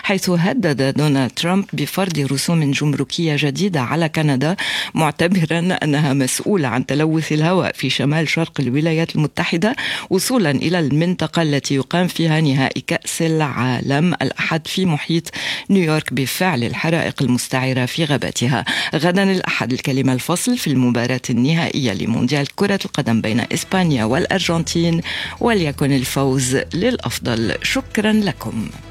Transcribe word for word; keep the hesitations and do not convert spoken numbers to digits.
حيث هدد دونالد ترامب بفرض رسوم جمركية جديدة على كندا، معتبرا أنها مسؤولة عن تلوث الهواء في شمال شرق الولايات المتحدة وصولا إلى المنطقة التي يقام فيها نهائي كأس العالم الأحد في محيط نيويورك بفعل الحرائق المستعرة في غاباتها. غدا الأحد الكلمة الفصل في المباراة النهائية لمونديال كرة القدم بين إسبانيا والأرجنتين، وليكن الفوز للأفضل. شكرا لكم.